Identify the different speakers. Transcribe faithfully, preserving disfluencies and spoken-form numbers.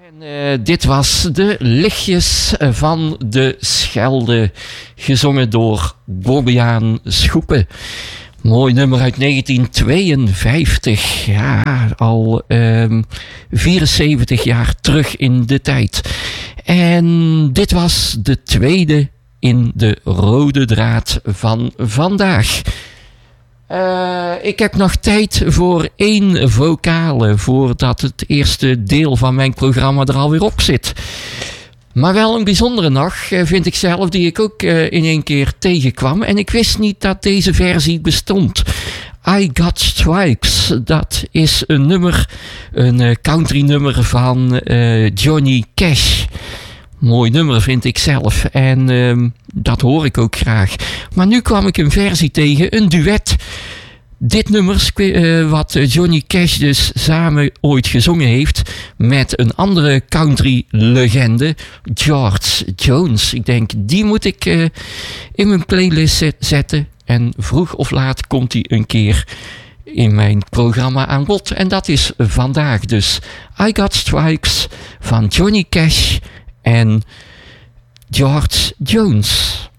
Speaker 1: En uh, dit was De Lichtjes van de Schelde, gezongen door Bobbejaan Schoepen. Mooi nummer uit negentien tweeënvijftig, ja, al um, vierenzeventig jaar terug in de tijd. En dit was de tweede in de rode draad van vandaag. Uh, ik heb nog tijd voor één vocale voordat het eerste deel van mijn programma er alweer op zit. Maar wel een bijzondere nog, vind ik zelf, die ik ook uh, in één keer tegenkwam. En ik wist niet dat deze versie bestond. I Got Stripes, dat is een nummer, een uh, country nummer van uh, Johnny Cash. Mooi nummer vind ik zelf en uh, dat hoor ik ook graag. Maar nu kwam ik een versie tegen, een duet. Dit nummer, uh, wat Johnny Cash dus samen ooit gezongen heeft met een andere country legende, George Jones. Ik denk, die moet ik uh, in mijn playlist zetten. En vroeg of laat komt hij een keer in mijn programma aan bod. En dat is vandaag dus I Got Stripes van Johnny Cash en George Jones.